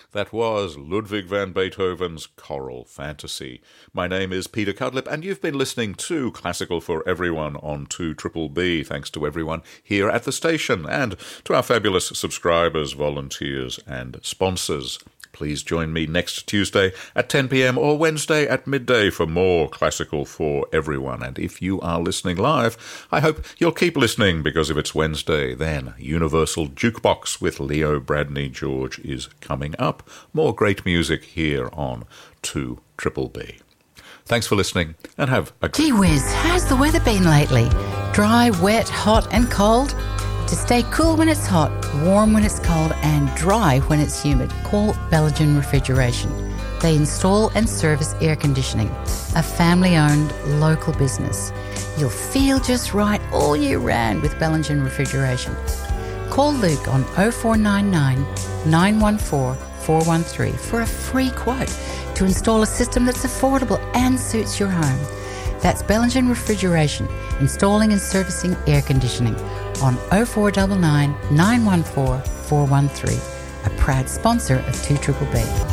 That was Ludwig van Beethoven's Choral Fantasy. My name is Peter Cudlip, and you've been listening to Classical for Everyone on 2BBB. Thanks to everyone here at the station and to our fabulous subscribers, volunteers, and sponsors. Please join me next Tuesday at 10 p.m. or Wednesday at midday for more Classical for Everyone. And if you are listening live, I hope you'll keep listening, because if it's Wednesday, then Universal Jukebox with Leo Bradney George is coming up. More great music here on 2BBB. Thanks for listening and have a Gee whiz, how's the weather been lately? Dry, wet, hot and cold? To stay cool when it's hot, warm when it's cold and dry when it's humid, call Belgian Refrigeration. They install and service air conditioning, a family-owned local business. You'll feel just right all year round with Belgian Refrigeration. Call Luke on 0499 914 413 for a free quote to install a system that's affordable and suits your home. That's Belgian Refrigeration, installing and servicing air conditioning on 0499 914 413, a proud sponsor of 2BBB.